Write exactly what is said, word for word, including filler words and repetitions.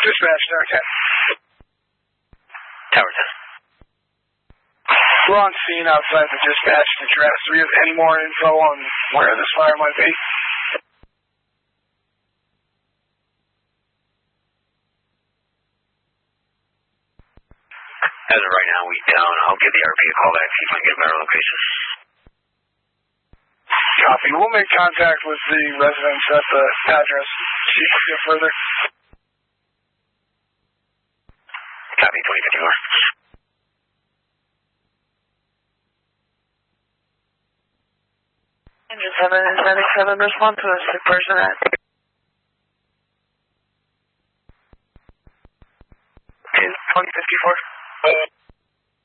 Dispatch, Tower ten. Tower ten. We're on scene outside the dispatch address. Do we have any more info on where this fire might be? As of right now, we don't. I'll give the R P a call back, see if I can get a better location. Copy. We'll make contact with the residents at the address. See if we get further. Copy, twenty fifty-four. Engine seven is ninety-seven, respond to a sick person at... twenty fifty-four.